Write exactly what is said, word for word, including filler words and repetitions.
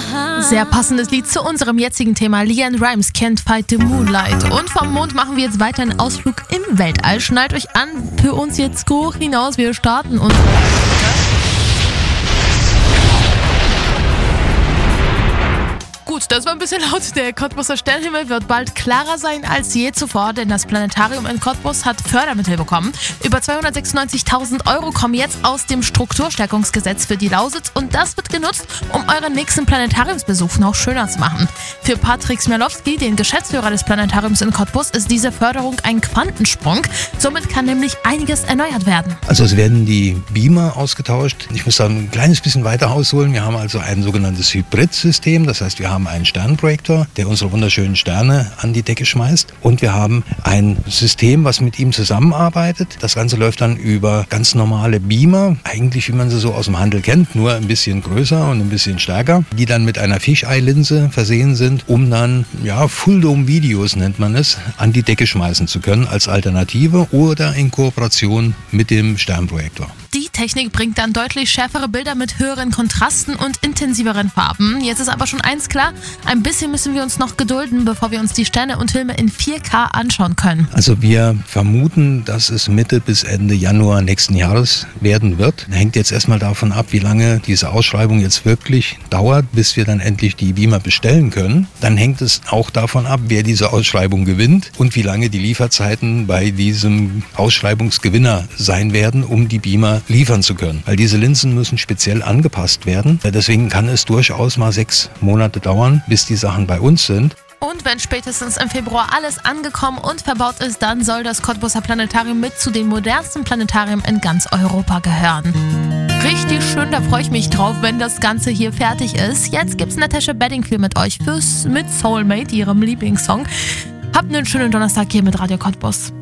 Sehr passendes Lied zu unserem jetzigen Thema. LeAnn Rimes, Can't Fight the Moonlight. Und vom Mond machen wir jetzt weiter einen Ausflug im Weltall. Schnallt euch an, für uns jetzt hoch hinaus. Wir starten unsere... Gut, das war ein bisschen laut. Der Cottbuser Sternenhimmel wird bald klarer sein als je zuvor, denn das Planetarium in Cottbus hat Fördermittel bekommen. Über zweihundertsechsundneunzigtausend Euro kommen jetzt aus dem Strukturstärkungsgesetz für die Lausitz und das wird genutzt, um euren nächsten Planetariumsbesuch noch schöner zu machen. Für Patrick Smirlowski, den Geschäftsführer des Planetariums in Cottbus, ist diese Förderung ein Quantensprung. Somit kann nämlich einiges erneuert werden. Also es werden die Beamer ausgetauscht. Ich muss da ein kleines bisschen weiter ausholen. Wir haben also ein sogenanntes Hybrid-System. Das heißt, wir haben einen Sternprojektor, der unsere wunderschönen Sterne an die Decke schmeißt. Und wir haben ein System, was mit ihm zusammenarbeitet. Das Ganze läuft dann über ganz normale Beamer, eigentlich wie man sie so aus dem Handel kennt, nur ein bisschen größer und ein bisschen stärker, die dann mit einer Fisheye-Linse versehen sind, um dann, ja, Full-Dome-Videos nennt man es, an die Decke schmeißen zu können als Alternative oder in Kooperation mit dem Sternprojektor. Die Technik bringt dann deutlich schärfere Bilder mit höheren Kontrasten und intensiveren Farben. Jetzt ist aber schon eins klar, ein bisschen müssen wir uns noch gedulden, bevor wir uns die Sterne und Filme in vier K anschauen können. Also wir vermuten, dass es Mitte bis Ende Januar nächsten Jahres werden wird. Hängt jetzt erstmal davon ab, wie lange diese Ausschreibung jetzt wirklich dauert, bis wir dann endlich die Beamer bestellen können. Dann hängt es auch davon ab, wer diese Ausschreibung gewinnt und wie lange die Lieferzeiten bei diesem Ausschreibungsgewinner sein werden, um die Beamer liefern zu können. Weil diese Linsen müssen speziell angepasst werden. Deswegen kann es durchaus mal sechs Monate dauern, bis die Sachen bei uns sind. Und wenn spätestens im Februar alles angekommen und verbaut ist, dann soll das Cottbuser Planetarium mit zu den modernsten Planetarien in ganz Europa gehören. Richtig schön, da freue ich mich drauf, wenn das Ganze hier fertig ist. Jetzt gibt's Natasha Bedingfield mit euch fürs mit Soulmate, ihrem Lieblingssong. Habt einen schönen Donnerstag hier mit Radio Cottbus.